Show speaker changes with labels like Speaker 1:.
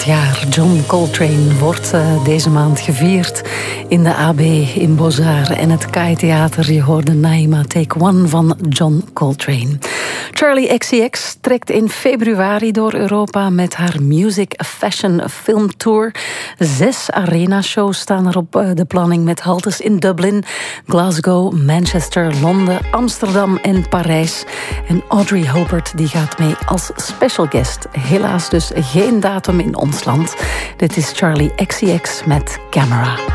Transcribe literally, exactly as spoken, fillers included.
Speaker 1: jaar John Coltrane wordt uh, deze maand gevierd in de A B in Beaux-Arts en het K A I Theater. Je hoorde Naima Take One van John Coltrane. Charli X C X trekt in februari door Europa met haar Music Fashion Film Tour. Zes arena-shows staan er op de planning met haltes in Dublin, Glasgow, Manchester, Londen, Amsterdam en Parijs. En Audrey Hopert die gaat mee als special guest. Helaas dus geen datum in ons land. Dit is Charli X C X met Camera.